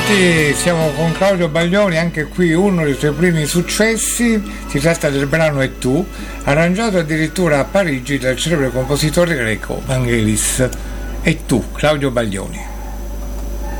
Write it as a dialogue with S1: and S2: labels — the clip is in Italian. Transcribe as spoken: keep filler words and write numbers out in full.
S1: avanti, siamo con Claudio Baglioni, anche qui uno dei suoi primi successi, si tratta del brano E tu, arrangiato addirittura a Parigi dal celebre compositore greco Vangelis. E tu, Claudio Baglioni.